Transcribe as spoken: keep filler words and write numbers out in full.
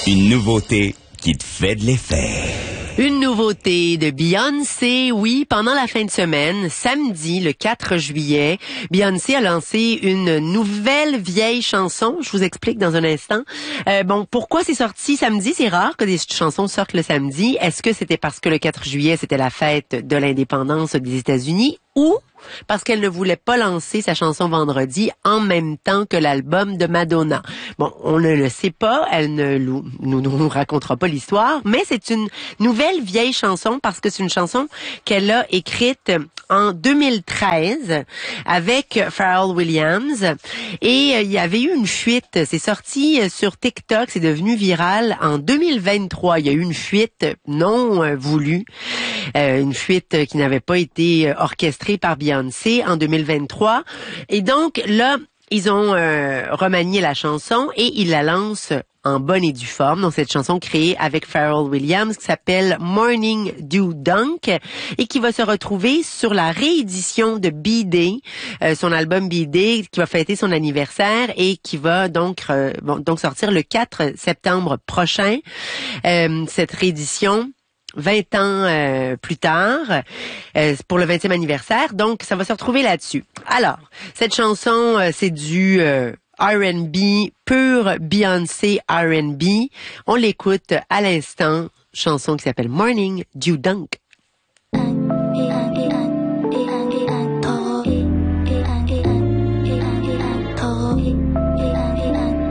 Une nouveauté qui te fait de l'effet. Une nouveauté de Beyoncé, oui, pendant la fin de semaine, samedi, le quatre juillet, Beyoncé a lancé une nouvelle vieille chanson. Je vous explique dans un instant. Euh, bon, pourquoi c'est sorti samedi? C'est rare que des chansons sortent le samedi. Est-ce que c'était parce que le quatre juillet, c'était la fête de l'indépendance des États-Unis ou parce qu'elle ne voulait pas lancer sa chanson vendredi en même temps que l'album de Madonna? Bon, on ne le sait pas, elle ne nous, nous, nous racontera pas l'histoire, mais c'est une nouvelle vieille chanson parce que c'est une chanson qu'elle a écrite en deux mille treize avec Pharrell Williams et euh, il y avait eu une fuite, c'est sorti sur TikTok, c'est devenu viral en deux mille vingt-trois. Il y a eu une fuite non euh, voulue, euh, une fuite qui n'avait pas été orchestrée par Beyoncé en deux mille vingt-trois. Et donc là, ils ont euh, remanié la chanson et ils la lancent en bonne et due forme. Donc cette chanson créée avec Pharrell Williams qui s'appelle Morning Dew Dunk et qui va se retrouver sur la réédition de B-Day, euh, son album B-Day qui va fêter son anniversaire et qui va donc euh, bon, donc sortir le quatre septembre prochain. Euh, cette réédition vingt ans euh, plus tard, euh, pour le vingtième anniversaire. Donc, ça va se retrouver là-dessus. Alors, cette chanson, euh, c'est du euh, R and B, pur Beyoncé R and B. On l'écoute à l'instant, chanson qui s'appelle Morning Dew Dunk.